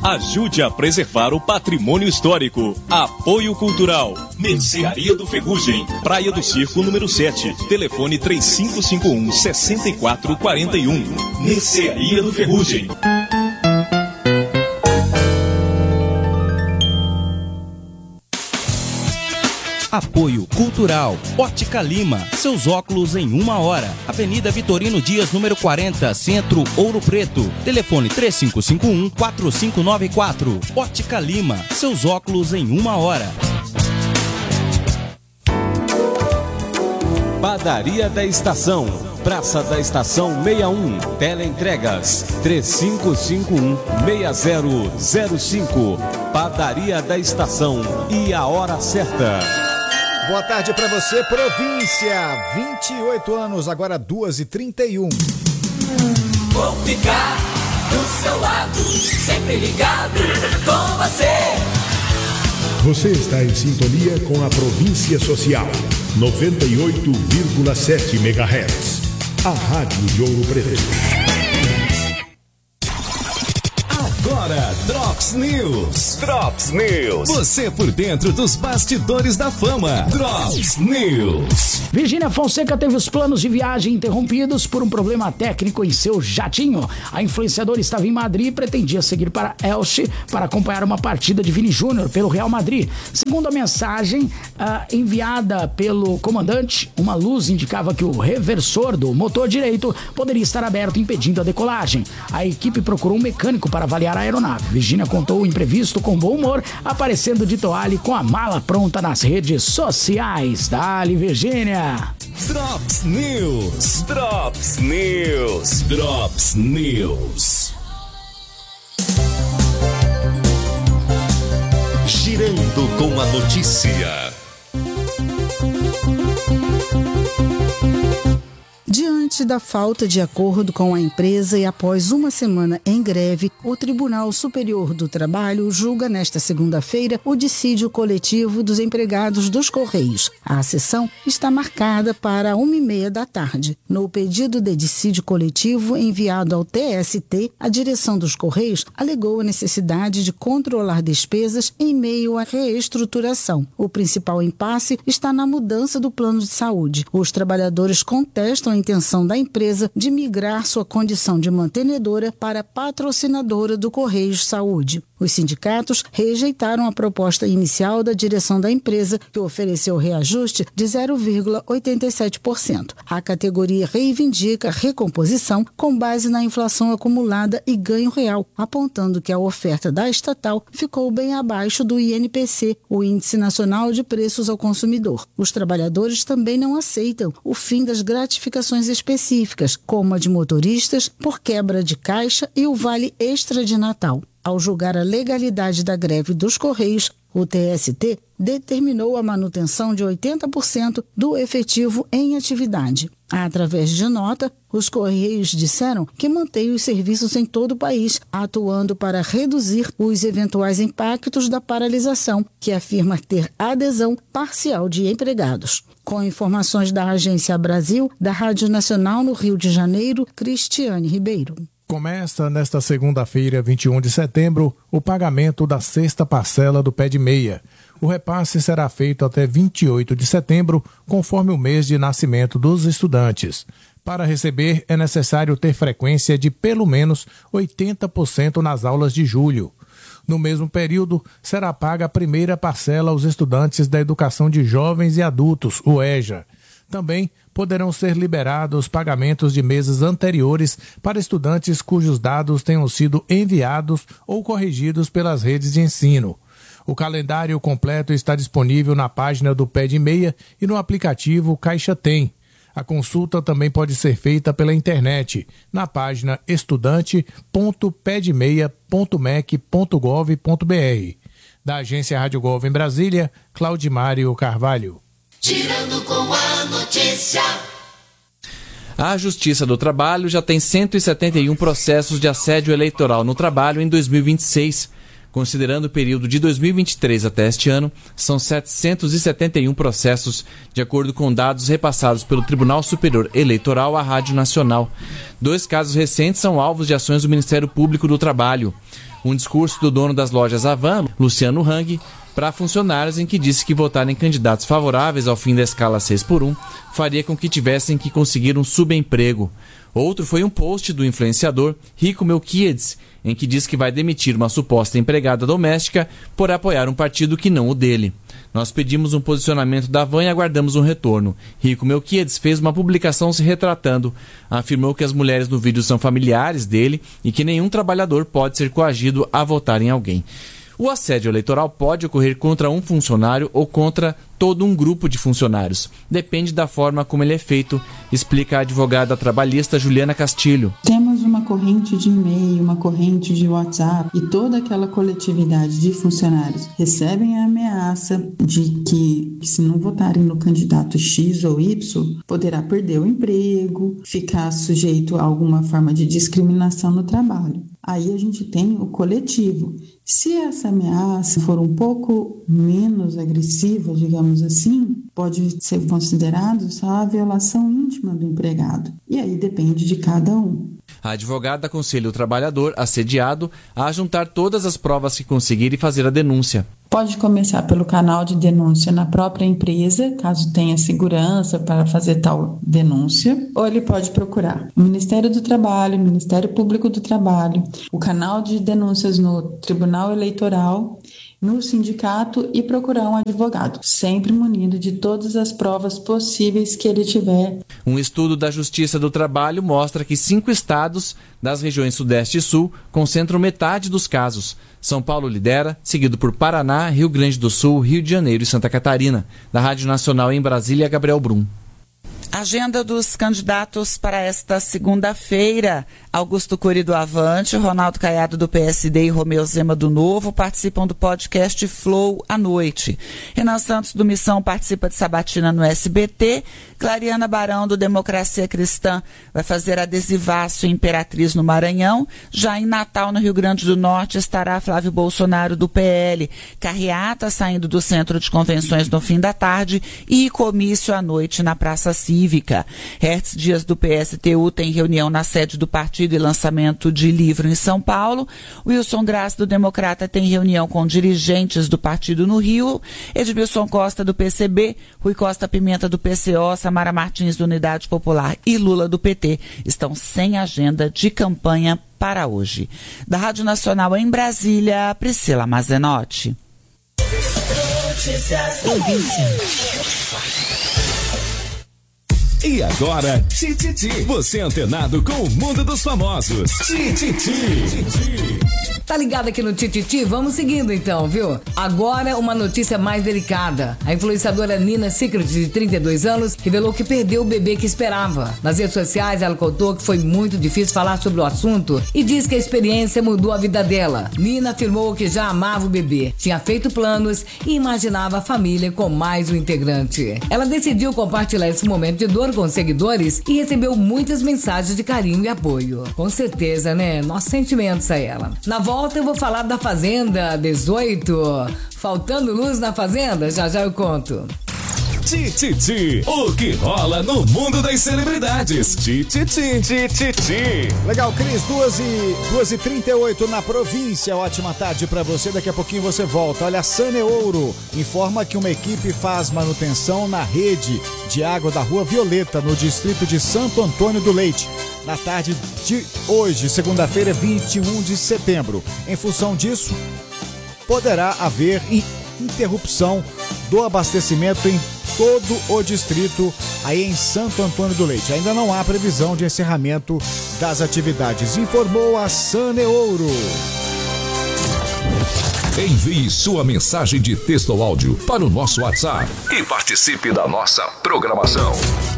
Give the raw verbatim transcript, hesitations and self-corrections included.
Ajude a preservar o patrimônio histórico. Apoio Cultural. Mercearia do Ferrugem. Praia do Circo, número sete. Telefone três cinco cinco um, seis quatro quatro um. Mercearia do Ferrugem. Apoio Cultural. Ótica Lima. Seus óculos em uma hora. Avenida Vitorino Dias, número quarenta, Centro, Ouro Preto. Telefone três cinco cinco um, quatro cinco nove quatro. Ótica Lima. Seus óculos em uma hora. Padaria da Estação. Praça da Estação sessenta e um. Teleentregas três cinco cinco um, seis zero zero cinco. Padaria da Estação. E a hora certa. Boa tarde para você, província. vinte e oito anos, agora duas e trinta e um. Vou ficar do seu lado, sempre ligado com você. Você está em sintonia com a Província Social, noventa e oito vírgula sete megahertz. A Rádio de Ouro Preto. Agora, Drops News. Drops News. Você por dentro dos bastidores da fama. Drops News. Virgínia Fonseca teve os planos de viagem interrompidos por um problema técnico em seu jatinho. A influenciadora estava em Madrid e pretendia seguir para Elche para acompanhar uma partida de Vini Júnior pelo Real Madrid. Segundo a mensagem uh, enviada pelo comandante, uma luz indicava que o reversor do motor direito poderia estar aberto, impedindo a decolagem. A equipe procurou um mecânico para avaliar a aeronave. Virgínia contou o imprevisto com bom humor, aparecendo de toalha com a mala pronta nas redes sociais. Dali, Virgínia! Drops News. Drops News. Drops News. Girando com a notícia. Diante da falta de acordo com a empresa e após uma semana em greve, o Tribunal Superior do Trabalho julga nesta segunda-feira o dissídio coletivo dos empregados dos Correios. A sessão está marcada para uma e meia da tarde. No pedido de dissídio coletivo enviado ao T S T, a direção dos Correios alegou a necessidade de controlar despesas em meio à reestruturação. O principal impasse está na mudança do plano de saúde. Os trabalhadores contestam a intenção da empresa de migrar sua condição de mantenedora para patrocinadora do Correios Saúde. Os sindicatos rejeitaram a proposta inicial da direção da empresa, que ofereceu reajuste de zero vírgula oitenta e sete por cento. A categoria reivindica recomposição com base na inflação acumulada e ganho real, apontando que a oferta da estatal ficou bem abaixo do I N P C, o Índice Nacional de Preços ao Consumidor. Os trabalhadores também não aceitam o fim das gratificações específicas, como a de motoristas, por quebra de caixa e o vale extra de Natal. Ao julgar a legalidade da greve dos Correios, o T S T determinou a manutenção de oitenta por cento do efetivo em atividade. Através de nota, os Correios disseram que mantém os serviços em todo o país, atuando para reduzir os eventuais impactos da paralisação, que afirma ter adesão parcial de empregados. Com informações da Agência Brasil, da Rádio Nacional no Rio de Janeiro, Cristiane Ribeiro. Começa nesta segunda-feira, vinte e um de setembro, o pagamento da sexta parcela do Pé de Meia. O repasse será feito até vinte e oito de setembro, conforme o mês de nascimento dos estudantes. Para receber, é necessário ter frequência de pelo menos oitenta por cento nas aulas de julho. No mesmo período, será paga a primeira parcela aos estudantes da Educação de Jovens e Adultos, o EJA. Também poderão ser liberados pagamentos de meses anteriores para estudantes cujos dados tenham sido enviados ou corrigidos pelas redes de ensino. O calendário completo está disponível na página do Pé de Meia e no aplicativo Caixa Tem. A consulta também pode ser feita pela internet, na página estudante ponto pé de meia ponto m e c ponto gov ponto b r. Da Agência Rádio Gov em Brasília, Claudimário Carvalho. Girando com a notícia. A Justiça do Trabalho já tem cento e setenta e um processos de assédio eleitoral no trabalho em dois mil e vinte e seis. Considerando o período de dois mil e vinte e três até este ano, são setecentos e setenta e um processos, de acordo com dados repassados pelo Tribunal Superior Eleitoral à Rádio Nacional. Dois casos recentes são alvos de ações do Ministério Público do Trabalho. Um discurso do dono das lojas Havan, Luciano Hang, para funcionários em que disse que votar em candidatos favoráveis ao fim da escala seis por um faria com que tivessem que conseguir um subemprego. Outro foi um post do influenciador Rico Melquiades, em que diz que vai demitir uma suposta empregada doméstica por apoiar um partido que não o dele. Nós pedimos um posicionamento da Havan e aguardamos um retorno. Rico Melquiades fez uma publicação se retratando. Afirmou que as mulheres no vídeo são familiares dele e que nenhum trabalhador pode ser coagido a votar em alguém. O assédio eleitoral pode ocorrer contra um funcionário ou contra todo um grupo de funcionários. Depende da forma como ele é feito, explica a advogada trabalhista Juliana Castilho. Temos uma corrente de e-mail, uma corrente de WhatsApp e toda aquela coletividade de funcionários recebem a ameaça de que, se não votarem no candidato X ou Y, poderá perder o emprego, ficar sujeito a alguma forma de discriminação no trabalho. Aí a gente tem o coletivo. Se essa ameaça for um pouco menos agressiva, digamos assim, pode ser considerado só a violação íntima do empregado. E aí depende de cada um. A advogada aconselha o trabalhador assediado a juntar todas as provas que conseguir e fazer a denúncia. Pode começar pelo canal de denúncia na própria empresa, caso tenha segurança para fazer tal denúncia, ou ele pode procurar o Ministério do Trabalho, o Ministério Público do Trabalho, o canal de denúncias no Tribunal Eleitoral, no sindicato e procurar um advogado, sempre munido de todas as provas possíveis que ele tiver. Um estudo da Justiça do Trabalho mostra que cinco estados das regiões Sudeste e Sul concentram metade dos casos. São Paulo lidera, seguido por Paraná, Rio Grande do Sul, Rio de Janeiro e Santa Catarina. Da Rádio Nacional em Brasília, Gabriel Brum. Agenda dos candidatos para esta segunda-feira. Augusto Cury do Avante, Ronaldo Caiado do P S D e Romeu Zema do Novo participam do podcast Flow à noite. Renan Santos do Missão participa de Sabatina no S B T. Clariana Barão do Democracia Cristã vai fazer adesivaço em Imperatriz no Maranhão. Já em Natal, no Rio Grande do Norte, estará Flávio Bolsonaro do P L. Carreata saindo do Centro de Convenções no fim da tarde e comício à noite na Praça Cívica. Hertz Dias do P S T U tem reunião na sede do partido e lançamento de livro em São Paulo. Wilson Graça do Democrata tem reunião com dirigentes do partido no Rio. Edmilson Costa do P C B, Rui Costa Pimenta do P C O, Samara Martins do Unidade Popular e Lula do P T estão sem agenda de campanha para hoje. Da Rádio Nacional em Brasília, Priscila Mazenotti. E agora, Tititi. Você antenado com o mundo dos famosos. Tititi. Tá ligado aqui no Tititi? Vamos seguindo então, viu? Agora uma notícia mais delicada. A influenciadora Nina Secret, de trinta e dois anos, revelou que perdeu o bebê que esperava. Nas redes sociais, ela contou que foi muito difícil falar sobre o assunto e diz que a experiência mudou a vida dela. Nina afirmou que já amava o bebê, tinha feito planos e imaginava a família com mais um integrante. Ela decidiu compartilhar esse momento de dor com seguidores e recebeu muitas mensagens de carinho e apoio. Com certeza, né? Nossos sentimentos a ela. Na volta eu vou falar da Fazenda dezoito. Faltando luz na Fazenda? Já já eu conto. Tititi, o que rola no mundo das celebridades. Tititi, Tititi. Legal, Cris, duas e trinta e oito na província. Ótima tarde pra você, daqui a pouquinho você volta. Olha, a Saneouro informa que uma equipe faz manutenção na rede de água da Rua Violeta, no distrito de Santo Antônio do Leite, na tarde de hoje, segunda-feira, vinte e um de setembro. Em função disso, poderá haver interrupção do abastecimento em todo o distrito aí em Santo Antônio do Leite. Ainda não há previsão de encerramento das atividades, informou a Saneouro. Envie sua mensagem de texto ou áudio para o nosso WhatsApp e participe da nossa programação.